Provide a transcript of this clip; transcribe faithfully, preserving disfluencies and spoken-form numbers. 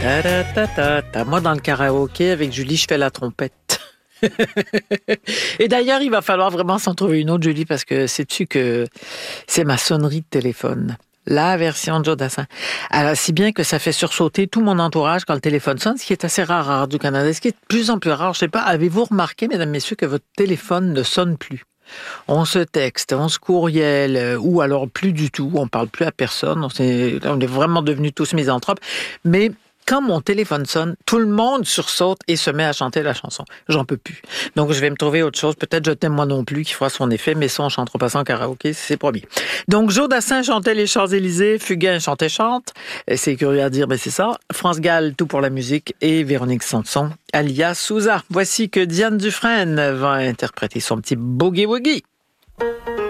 Ta-da-ta-ta-ta. Moi, dans le karaoké, avec Julie, je fais la trompette. Et d'ailleurs, il va falloir vraiment s'en trouver une autre, Julie, parce que sais-tu que c'est ma sonnerie de téléphone. La version de Joe Dassin. Alors, si bien que ça fait sursauter tout mon entourage quand le téléphone sonne, ce qui est assez rare à Radio-Canada. Ce qui est de plus en plus rare, je sais pas, avez-vous remarqué, mesdames, messieurs, que votre téléphone ne sonne plus? On se texte, on se courriel, euh, ou alors plus du tout, on parle plus à personne, on, s'est, on est vraiment devenus tous misanthropes. Mais quand mon téléphone sonne, tout le monde sursaute et se met à chanter la chanson. J'en peux plus. Donc, je vais me trouver autre chose. Peut-être Je t'aime moi non plus qui fera son effet, mais ça, on chantera pas ça en karaoké, c'est promis. Donc, Joe Dassin chantait Les Champs-Élysées, Fugain chantait Chante. C'est curieux à dire, mais c'est ça. France Gall, Tout pour la musique, et Véronique Sanson, alias Souza. Voici que Diane Dufresne va interpréter son petit boogie-woogie.